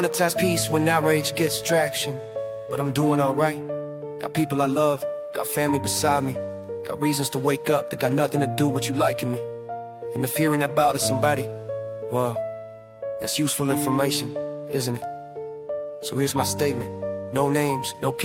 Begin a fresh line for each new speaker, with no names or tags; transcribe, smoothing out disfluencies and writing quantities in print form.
Monetize peace when outrage gets traction. But I'm doing alright. Got people I love, got family beside me. Got reasons to wake up that got nothing to do with you liking me. And if hearing that bothers somebody, well, that's useful information, isn't it? So here's my statement. No names, no